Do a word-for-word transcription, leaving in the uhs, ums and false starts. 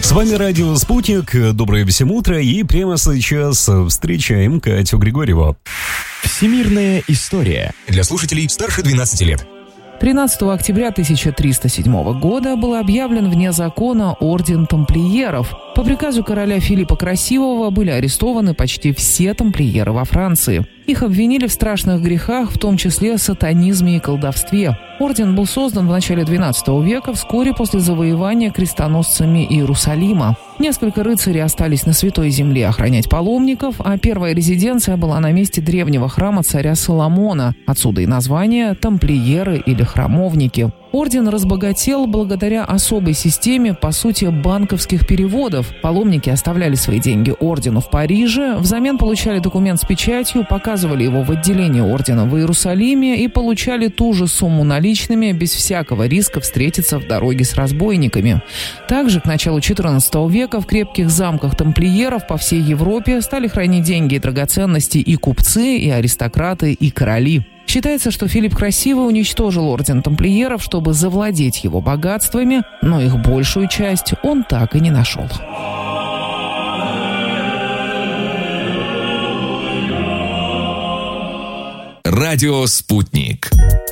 С вами радио «Спутник». Доброе всем утро. И прямо сейчас встречаем Катю Григорьеву. Всемирная история. Для слушателей старше двенадцати лет. тринадцатого октября тысяча триста седьмого года был объявлен вне закона Орден Тамплиеров. По приказу короля Филиппа Красивого были арестованы почти все тамплиеры во Франции. Их обвинили в страшных грехах, в том числе сатанизме и колдовстве. Орден был создан в начале двенадцатого века, вскоре после завоевания крестоносцами Иерусалима. Несколько рыцарей остались на Святой Земле охранять паломников, а первая резиденция была на месте древнего храма царя Соломона. Отсюда и название «тамплиеры» или «храмовники». Орден разбогател благодаря особой системе, по сути, банковских переводов. Паломники оставляли свои деньги ордену в Париже, взамен получали документ с печатью, показывали его в отделении ордена в Иерусалиме и получали ту же сумму наличными, без всякого риска встретиться в дороге с разбойниками. Также к началу четырнадцатого века в крепких замках тамплиеров по всей Европе стали хранить деньги и драгоценности и купцы, и аристократы, и короли. Считается, что Филипп Красивый уничтожил орден тамплиеров, чтобы завладеть его богатствами, но их большую часть он так и не нашел. Радио «Спутник».